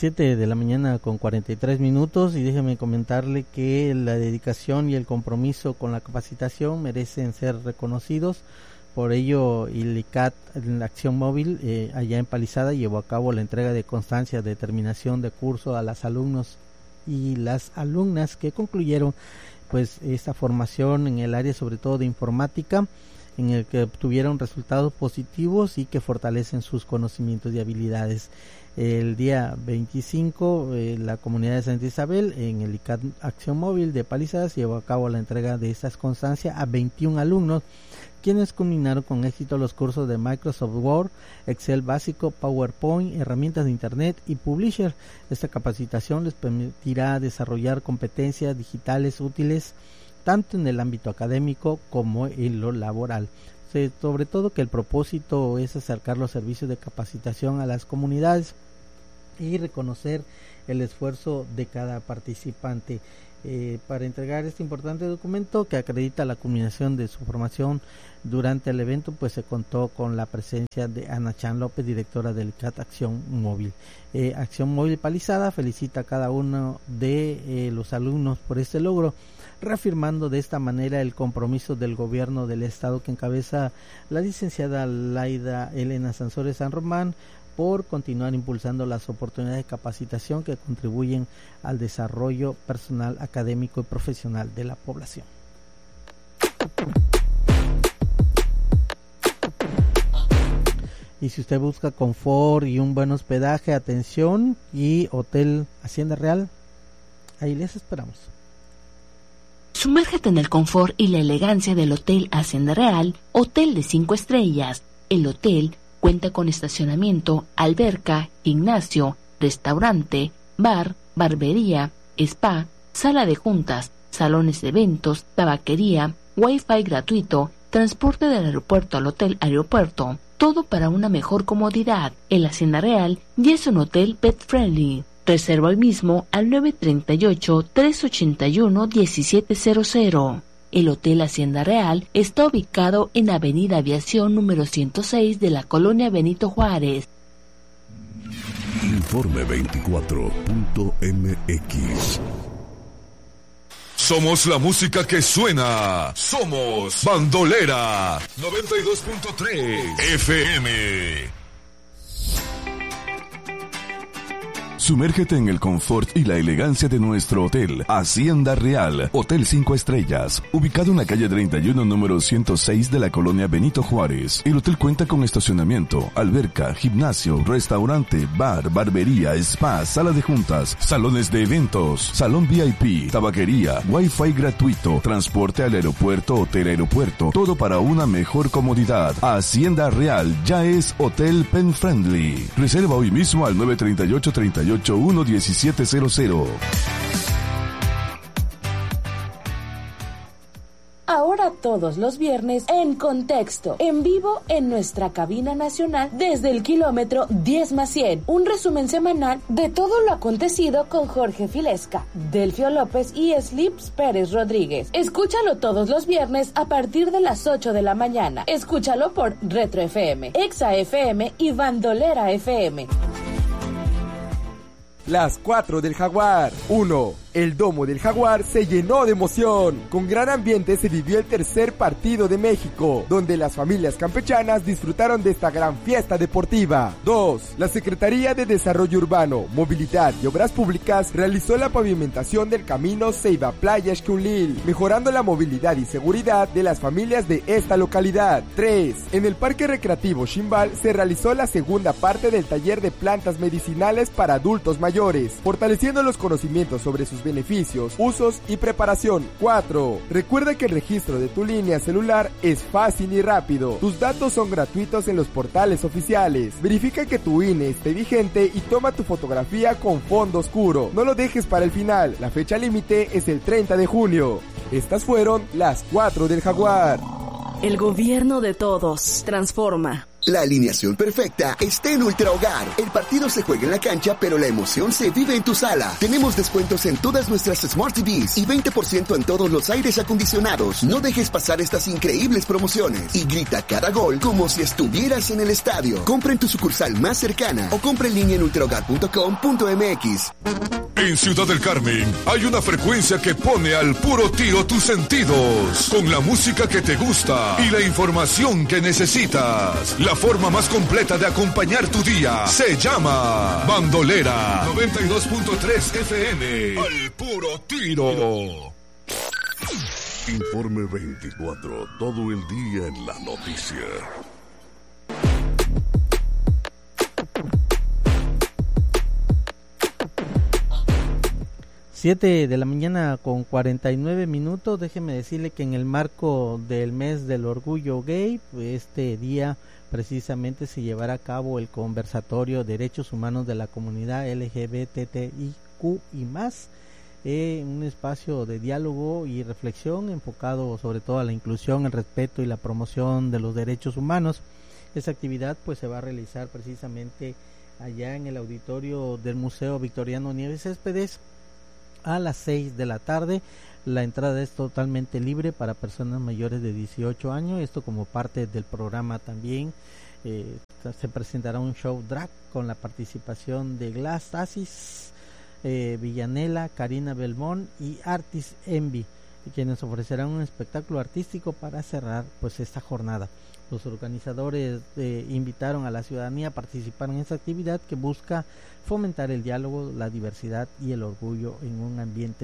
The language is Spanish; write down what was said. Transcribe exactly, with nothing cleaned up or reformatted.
siete de la mañana con cuarenta y tres minutos, y déjeme comentarle que la dedicación y el compromiso con la capacitación merecen ser reconocidos. Por ello, el I C A T, en la Acción Móvil, eh, allá en Palizada, llevó a cabo la entrega de constancia de terminación de curso a los alumnos y las alumnas que concluyeron pues esta formación en el área sobre todo de informática, en el que obtuvieron resultados positivos y que fortalecen sus conocimientos y habilidades. El día veinticinco, eh, la comunidad de Santa Isabel, en el I C A T Acción Móvil de Palizadas, llevó a cabo la entrega de estas constancias a veintiún alumnos, quienes culminaron con éxito los cursos de Microsoft Word, Excel básico, PowerPoint, herramientas de Internet y Publisher. Esta capacitación les permitirá desarrollar competencias digitales útiles tanto en el ámbito académico como en lo laboral. Sobre todo que el propósito es acercar los servicios de capacitación a las comunidades y reconocer el esfuerzo de cada participante. Eh, para entregar este importante documento que acredita la culminación de su formación durante el evento, pues se contó con la presencia de Ana Chan López, directora del I C A T Acción Móvil. Eh, Acción Móvil Palizada felicita a cada uno de eh, los alumnos por este logro, reafirmando de esta manera el compromiso del gobierno del estado que encabeza la licenciada Laida Elena Sansores San Román por continuar impulsando las oportunidades de capacitación que contribuyen al desarrollo personal, académico y profesional de la población. Y si usted busca confort y un buen hospedaje, atención, y Hotel Hacienda Real, ahí les esperamos. Sumérgete en el confort y la elegancia del Hotel Hacienda Real, hotel de cinco estrellas. El hotel cuenta con estacionamiento, alberca, gimnasio, restaurante, bar, barbería, spa, sala de juntas, salones de eventos, tabaquería, wifi gratuito, transporte del aeropuerto al hotel aeropuerto, todo para una mejor comodidad. El Hacienda Real ya es un hotel pet friendly. Reserva hoy mismo al nueve tres ocho, tres ocho uno, uno siete cero cero. El Hotel Hacienda Real está ubicado en Avenida Aviación número ciento seis de la colonia Benito Juárez. Informe veinticuatro punto m x. Somos la música que suena. Somos Bandolera noventa y dos punto tres F M. Sumérgete en el confort y la elegancia de nuestro hotel, Hacienda Real, Hotel cinco estrellas, ubicado en la calle treinta y uno, número ciento seis de la colonia Benito Juárez. El hotel cuenta con estacionamiento, alberca, gimnasio, restaurante, bar, barbería, spa, sala de juntas, salones de eventos, salón V I P, tabaquería, wifi gratuito, transporte al aeropuerto, hotel aeropuerto, todo para una mejor comodidad. Hacienda Real ya es Hotel Pen Friendly. Reserva hoy mismo al nueve tres ocho, tres ocho uno, uno siete cero cero. Ahora todos los viernes en Contexto, en vivo en nuestra cabina nacional desde el kilómetro diez más cien. Un resumen semanal de todo lo acontecido con Jorge Filesca, Delfio López y Slips Pérez Rodríguez. Escúchalo todos los viernes a partir de las ocho de la mañana. Escúchalo por Retro F M, Exa F M y Bandolera F M. Las cuatro del Jaguar. uno. El domo del Jaguar se llenó de emoción. Con gran ambiente se vivió el tercer partido de México, donde las familias campechanas disfrutaron de esta gran fiesta deportiva. dos. La Secretaría de Desarrollo Urbano, Movilidad y Obras Públicas realizó la pavimentación del camino Ceiba Playa Xculil, mejorando la movilidad y seguridad de las familias de esta localidad. tres. En el Parque Recreativo Ximbal se realizó la segunda parte del taller de plantas medicinales para adultos mayores, fortaleciendo los conocimientos sobre sus beneficios, usos y preparación. cuatro. Recuerda que el registro de tu línea celular es fácil y rápido. Tus datos son gratuitos en los portales oficiales. Verifica que tu I N E esté vigente y toma tu fotografía con fondo oscuro. No lo dejes para el final. La fecha límite es el treinta de junio. Estas fueron las cuatro del Jaguar. El gobierno de todos transforma. La alineación perfecta está en Ultra Hogar. El partido se juega en la cancha, pero la emoción se vive en tu sala. Tenemos descuentos en todas nuestras Smart T Vs y veinte por ciento en todos los aires acondicionados. No dejes pasar estas increíbles promociones y grita cada gol como si estuvieras en el estadio. Compra en tu sucursal más cercana o compra en línea en ultra hogar punto com punto m x. En Ciudad del Carmen hay una frecuencia que pone al puro tiro tus sentidos, con la música que te gusta y la información que necesitas. La forma más completa de acompañar tu día se llama Bandolera noventa y dos punto tres F M. Al puro tiro. Informe veinticuatro, todo el día en la noticia. siete de la mañana con cuarenta y nueve minutos. Déjeme decirle que en el marco del mes del orgullo gay, este día precisamente se llevará a cabo el conversatorio Derechos Humanos de la Comunidad L G B T I Q y más, eh, un espacio de diálogo y reflexión enfocado sobre todo a la inclusión, el respeto y la promoción de los derechos humanos. Esta actividad pues se va a realizar precisamente allá en el auditorio del Museo Victoriano Nieves Céspedes a las seis de la tarde. La entrada es totalmente libre para personas mayores de dieciocho años. Esto como parte del programa también. Eh, se presentará un show drag con la participación de Glass Asis, eh, Villanela, Karina Belmont y Artis Envy, quienes ofrecerán un espectáculo artístico para cerrar pues esta jornada. Los organizadores eh, invitaron a la ciudadanía a participar en esta actividad que busca fomentar el diálogo, la diversidad y el orgullo en un ambiente